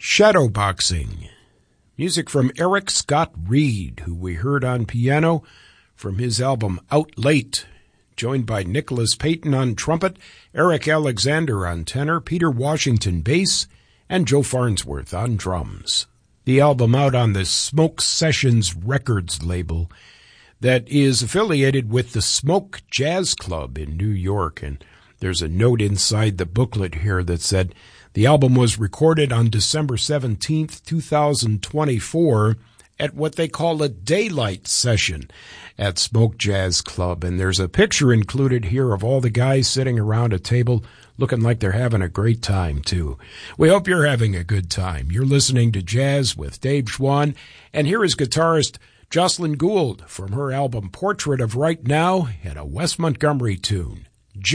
Shadowboxing. Music from Eric Scott Reed, who we heard on piano from his album Out Late, joined by Nicholas Payton on trumpet, Eric Alexander on tenor, Peter Washington bass, and Joe Farnsworth on drums. The album out on the Smoke Sessions Records label that is affiliated with the Smoke Jazz Club in New York. And there's a note inside the booklet here that said the album was recorded on December 17th, 2024 at what they call a daylight session at Smoke Jazz Club. And there's a picture included here of all the guys sitting around a table looking like they're having a great time, too. We hope you're having a good time. You're listening to Jazz with Dave Schwann, and here is guitarist Jocelyn Gould from her album Portrait of Right Now and a Wes Montgomery tune.